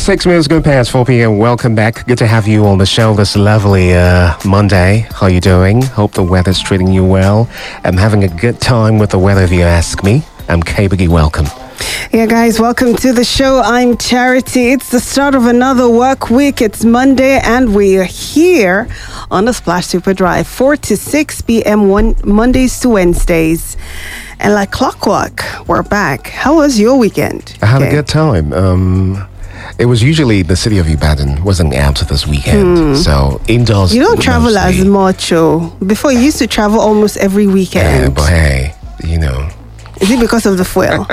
6 minutes going past 4 p.m. Welcome back. Good to have you on the show this lovely Monday. How you doing? Hope the weather's treating you well. I'm having a good time with the weather, if you ask me. I'm K-Boogie. Welcome. Yeah, guys, welcome to the show. I'm Charity. It's the start of another work week. It's Monday, and we are here on the Splash Super Drive, 4 to 6 p.m. Mondays to Wednesdays. And like clockwork, we're back. How was your weekend? I had a good time. It was usually the city of Ibadan wasn't out this weekend, so indoors. You don't travel mostly. as much, oh. Before, you used to travel almost every weekend. Yeah, but hey, you know. Is it because of the fuel?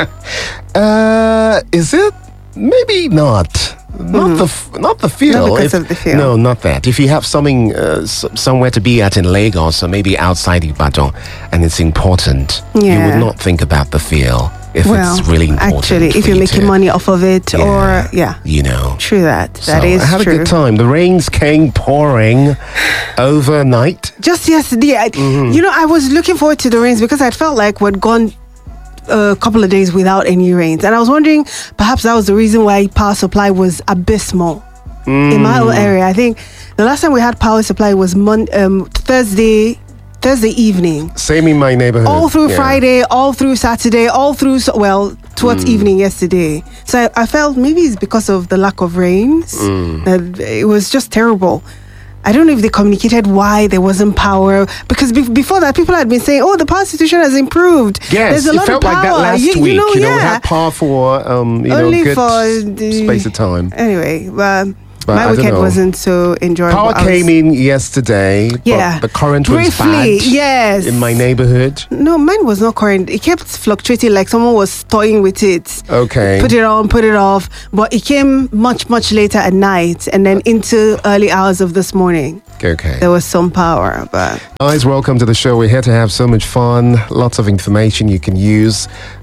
Is it? Maybe not. Not the fuel. Not because of the fuel. No, not that. If you have something somewhere to be at in Lagos or maybe outside Ibadan, and it's important, you would not think about the fuel if it's really important. Actually, if you're making money off of it, you know. True that. So That is I had true. a good time. The rains came pouring overnight. Just yesterday, I was looking forward to the rains because I felt like we'd gone a couple of days without any rains, and I was wondering perhaps that was the reason why power supply was abysmal in my own area. I think the last time we had power supply was Thursday evening. Same in my neighborhood. All through Friday, all through Saturday, all through towards evening yesterday. So I felt maybe it's because of the lack of rains. It was just terrible. I don't know if they communicated why there wasn't power, because before that, people had been saying, "Oh, the power situation has improved." Yes, there's a lot it felt of power. like that last week. We had power for only good for space of time. Anyway, my weekend wasn't so enjoyable. Power came in yesterday. Yeah, but the current was briefly, bad. Yes, in my neighborhood. No, mine was not current. It kept fluctuating, like someone was toying with it. Okay, put it on, put it off. But it came much later at night, and then into early hours of this morning. Okay, there was some power. But guys, welcome to the show. We're here to have so much fun. Lots of information you can use.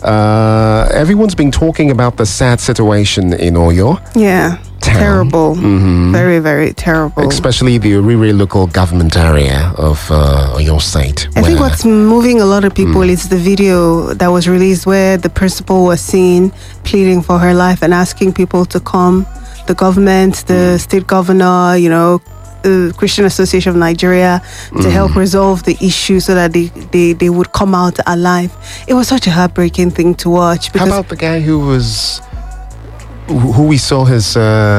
Everyone's been talking about the sad situation in Oyo. Yeah. Terrible. Very, very terrible. Especially the Orire local government area of Oyo State. I think what's moving a lot of people is the video that was released where the principal was seen pleading for her life and asking people to come. The government, the state governor, the Christian Association of Nigeria, to help resolve the issue so that they would come out alive. It was such a heartbreaking thing to watch. How about the guy who we saw his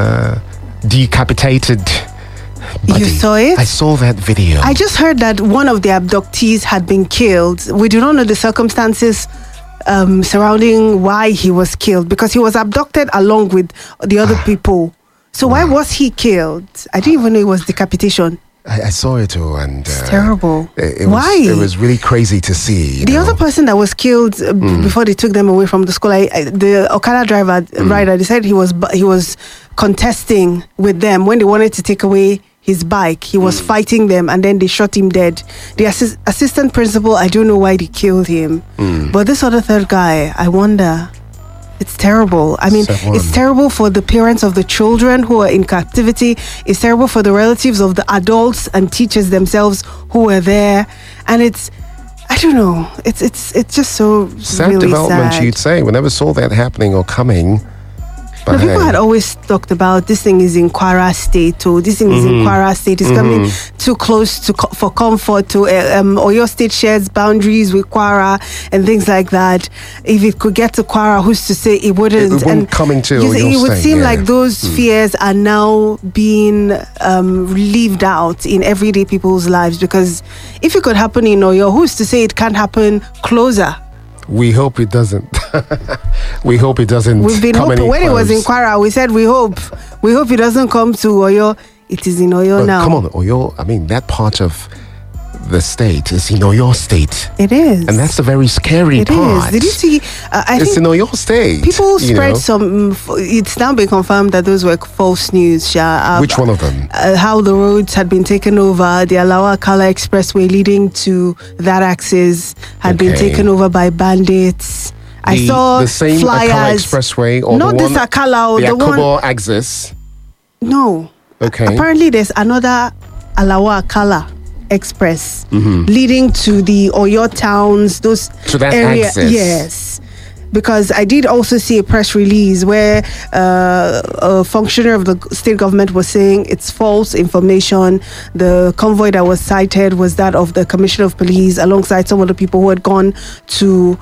decapitated body? You saw it? I saw that video. I just heard that one of the abductees had been killed. We do not know the circumstances surrounding why he was killed, because he was abducted along with the other people. So why was he killed? I didn't even know it was decapitation. I saw it too, and it's terrible. Why? It was really crazy to see. The other person that was killed before they took them away from the school, the Okada rider, they said he was contesting with them when they wanted to take away his bike. He was fighting them, and then they shot him dead. The assistant principal, I don't know why they killed him, but this other third guy, I wonder. It's terrible. I mean, it's terrible for the parents of the children who are in captivity. It's terrible for the relatives of the adults and teachers themselves who were there. And I don't know. It's just so sad really development, sad. You'd say. We never saw that happening or coming. But people had always talked about this thing is in Kwara State, or this thing is in Kwara State. It's coming too close for comfort to Oyo State shares boundaries with Kwara and things like that. If it could get to Kwara, who's to say it wouldn't? It wouldn't come into Oyo State. It would seem like those fears are now being lived out in everyday people's lives, because if it could happen in Oyo, who's to say it can't happen closer? We hope it doesn't. We hope it doesn't. We've been hoping. When it was in Kwara, we said we hope it doesn't come to Oyo. It is in Oyo now. Come on, Oyo. I mean, that part of the state is in Oyo State. It is, and that's the very scary part. Did you see? It's in Oyo State. People spread some. It's now been confirmed that those were false news. Which one of them? How the roads had been taken over. The Alawa-Akala Expressway leading to that axis had been taken over by bandits. I saw the same flyers. Akala Expressway, or not this Akala, the Akobo one axis. No. Okay. Apparently, there's another Alawa-Akala Express leading to the Oyo towns, those to that areas. axis. Yes. because I did also see a press release where a functionary of the state government was saying it's false information. The convoy that was cited was that of the Commissioner of Police alongside some of the people who had gone to,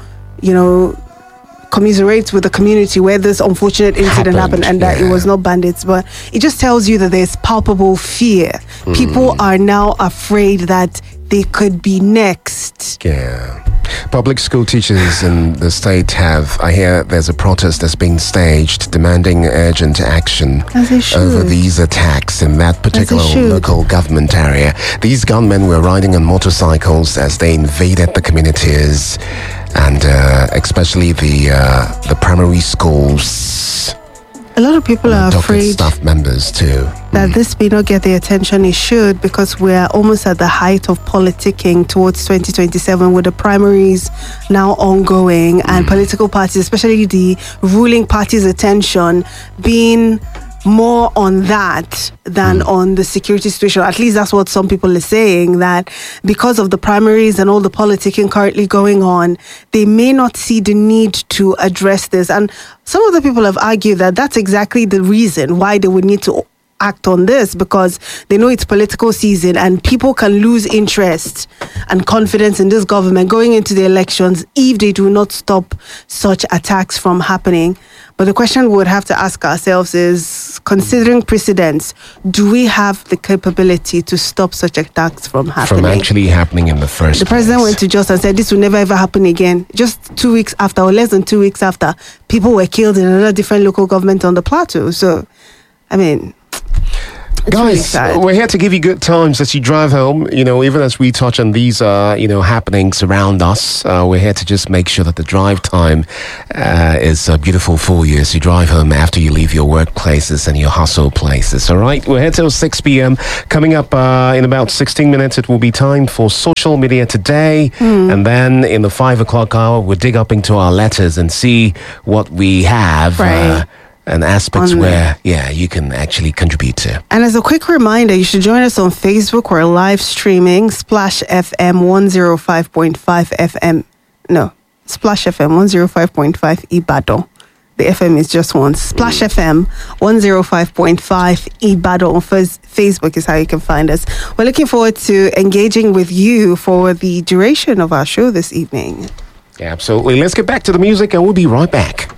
commiserate with the community where this unfortunate incident happened, and that it was not bandits. But it just tells you that there's palpable fear. People are now afraid that they could be next. Yeah. Public school teachers in the state I hear there's a protest that's being staged demanding urgent action over these attacks in that particular local government area. These gunmen were riding on motorcycles as they invaded the communities, and especially the primary schools. A lot of people are afraid staff members too that this may not get the attention it should, because we're almost at the height of politicking towards 2027, with the primaries now ongoing and political parties, especially the ruling party's attention being more on that than on the security situation. At least that's what some people are saying, that because of the primaries and all the politicking currently going on, they may not see the need to address this. And some of the people have argued that that's exactly the reason why they would need to act on this, because they know it's political season and people can lose interest and confidence in this government going into the elections if they do not stop such attacks from happening. But the question we would have to ask ourselves is, considering precedents, do we have the capability to stop such attacks from happening? From actually happening in the first place. The president went to Jos and said this will never ever happen again. Just 2 weeks after, or less than 2 weeks after, people were killed in another different local government on the plateau. So, I mean, guys, we're here to give you good times as you drive home, even as we touch on these, happenings around us. We're here to just make sure that the drive time is beautiful for you as you drive home after you leave your workplaces and your hustle places. All right, we're here till 6 p.m. Coming up in about 16 minutes, it will be time for Social Media Today. And then in the 5 o'clock hour, we'll dig up into our letters and see what we have. Right. And aspects where, you can actually contribute to. And as a quick reminder, you should join us on Facebook. We're live streaming Splash FM 105.5 FM. No, Splash FM 105.5 Ibadan. The FM is just one. Splash FM 105.5 Ibadan on Facebook is how you can find us. We're looking forward to engaging with you for the duration of our show this evening. Yeah, absolutely. Let's get back to the music and we'll be right back.